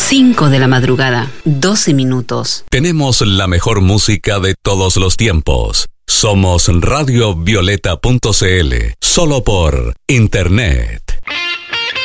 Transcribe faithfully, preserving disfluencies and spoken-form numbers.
cinco de la madrugada, doce minutos. Tenemos la mejor música de todos los tiempos. Somos radio violeta punto c l, solo por internet.